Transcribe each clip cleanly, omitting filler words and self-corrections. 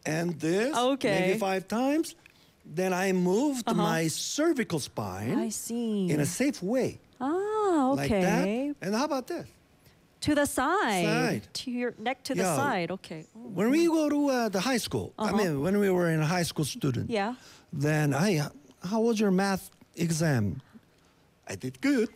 and this, Okay. maybe 5 times. Then I moved my cervical spine I see. in a safe way, Ah, like that. okay. And how about this? To the side. Side. To your neck to the Yeah. side. Okay. Oh. When we go to the high school, I mean, when we were in a high school student, Yeah. then how was your math exam? I did good.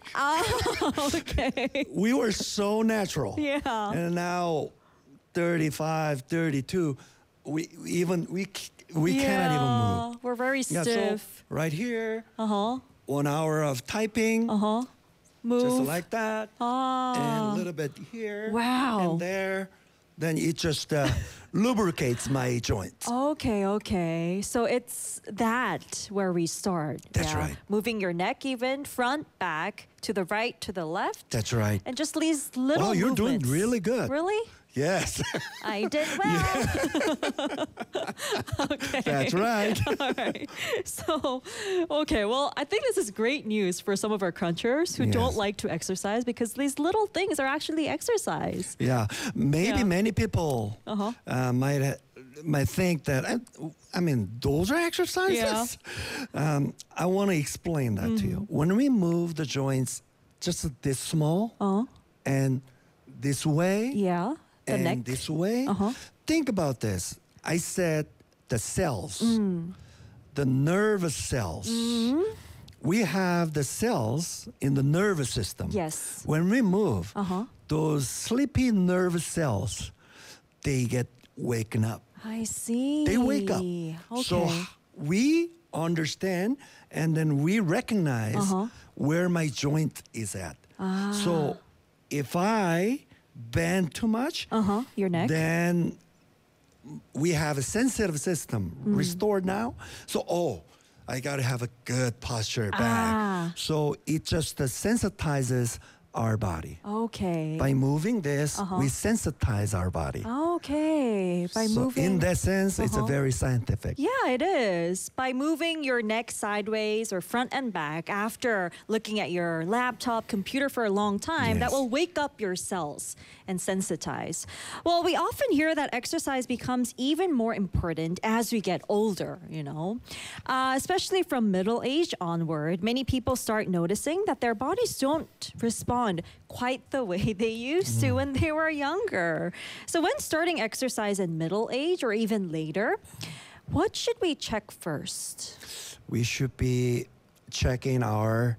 Okay. We were so natural. Yeah. And now, 35, 32, we cannot even move. We're very Yeah, stiff. so right here, Uh-huh. 1 hour of typing, Uh-huh. Move. just like that, and a little bit here, Wow. and there. Then it just lubricates my joints. Okay. So it's that where we start. That's right. Moving your neck even, front, back, to the right, to the left. That's right. And just these little Wow, you're doing movements. really good. Really? Yes, I did well. Okay. that's right. All right. So, okay. Well, I think this is great news for some of our crunchers who don't Yes. like to exercise because these little things are actually exercise. Yeah, maybe Yeah. many people might think that. I mean, those are exercises. I want to explain that to you. When we move the joints just this small and this way Yeah. The and neck. this way, think about this. I said the cells, the nervous cells. We have the cells in the nervous system. Yes. When we move, those sleepy nervous cells, they get waken up. I see. They wake up. Okay. So we understand and then we recognize where my joint is at. So if I bend too much, Your neck. then we have a sensitive system restored now. So, I got to have a good posture back. So it just sensitizes our body. Okay. By moving this, we sensitize our body. Okay. By So moving. in that sense, it's a very scientific. Yeah, it is. By moving your neck sideways or front and back after looking at your laptop, computer for a long time, that Yes. will wake up your cells and sensitize. Well, we often hear that exercise becomes even more important as we get older, especially from middle age onward. Many people start noticing that their bodies don't respond quite the way they used to when they were younger. So when starting exercise in middle age or even later, what should we check first? We should be checking our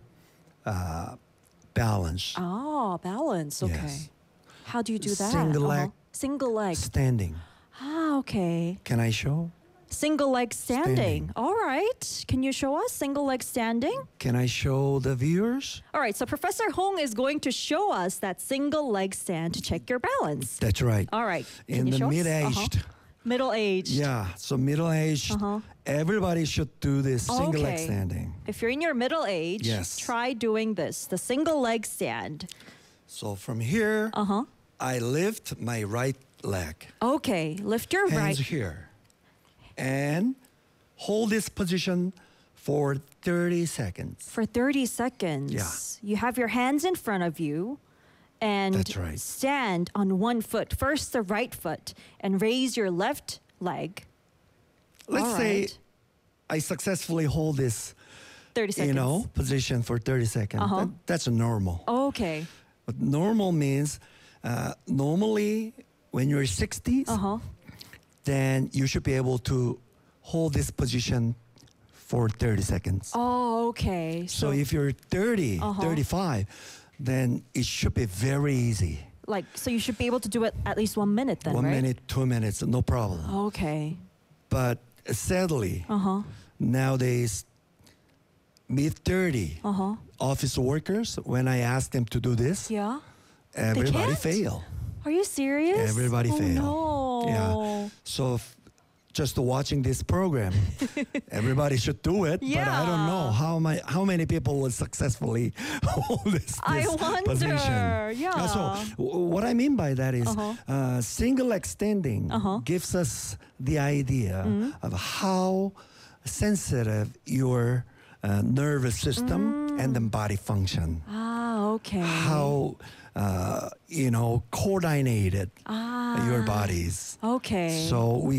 balance. Oh, balance. Okay. Yes. How do you do that? Single leg. Single leg. Standing. Okay. Can I show? Single leg standing. Standing. All right. Can you show us single leg standing? Can I show the viewers? All right. So Professor Hong is going to show us that single leg stand to check your balance. That's right. All right. Can In you the show us? mid-aged. Middle aged. Yeah, so middle-aged, everybody should do this single leg Okay. standing. If you're in your middle age, Yes. try doing this, the single leg stand. So from here, I lift my right leg, Okay. Lift your hands right. here, and hold this position for 30 seconds. For 30 seconds. Yeah. You have your hands in front of you and That's right. stand on one foot. First the right foot and raise your left leg. Let's All say right. I successfully hold this, 30 seconds. position for 30 seconds. That's normal. Okay. But normal means, normally when you're 60s, then you should be able to hold this position for 30 seconds. Oh, okay. So if you're 30, 35, then it should be very easy. so you should be able to do it at least 1 minute then, 1 right? minute, 2 minutes, no problem. Okay. But sadly, nowadays, mid-30 office workers, when I ask them to do this, Yeah. everybody can't? fail. Are you serious? Everybody fail. No. Yeah. So just watching this program, everybody should do it. But I don't know how many people will successfully hold this I wonder. position. Yeah. So what I mean by that is single leg standing gives us the idea of how sensitive your nervous system and the body function. Okay. How coordinated your bodies. Okay. So we